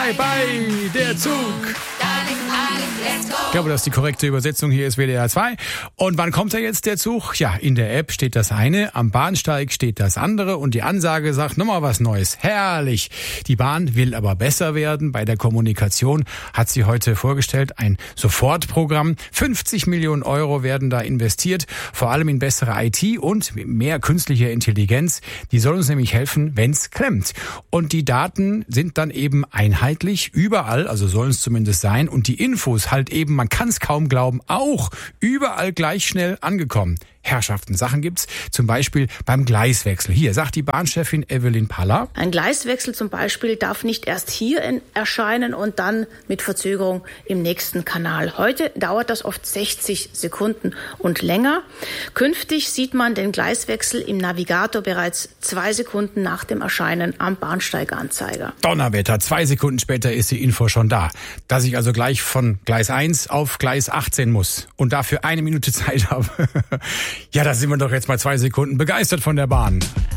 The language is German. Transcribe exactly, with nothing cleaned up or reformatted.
Bye, bye, der Zug. Ich glaube, das ist die korrekte Übersetzung. Hier ist W D R zwei. Und wann kommt da jetzt der Zug? Ja, in der App steht das eine, am Bahnsteig steht das andere und die Ansage sagt nochmal was Neues. Herrlich. Die Bahn will aber besser werden. Bei der Kommunikation hat sie heute vorgestellt ein Sofortprogramm. fünfzig Millionen Euro werden da investiert, vor allem in bessere I T und mehr künstliche Intelligenz. Die soll uns nämlich helfen, wenn's klemmt. Und die Daten sind dann eben einheitlich überall, also sollen es zumindest sein. Und die Infos halt eben, man kann es kaum glauben, auch überall gleich schnell angekommen. Herrschaften, Sachen gibt's, zum Beispiel beim Gleiswechsel. Hier sagt die Bahnchefin Evelyn Paller. Ein Gleiswechsel zum Beispiel darf nicht erst hier in, erscheinen und dann mit Verzögerung im nächsten Kanal. Heute dauert das oft sechzig Sekunden und länger. Künftig sieht man den Gleiswechsel im Navigator bereits zwei Sekunden nach dem Erscheinen am Bahnsteiganzeiger. Donnerwetter, zwei Sekunden später ist die Info schon da. Dass ich also gleich von Gleis eins auf Gleis achtzehn muss und dafür eine Minute Zeit habe. Ja, da sind wir doch jetzt mal zwei Sekunden begeistert von der Bahn.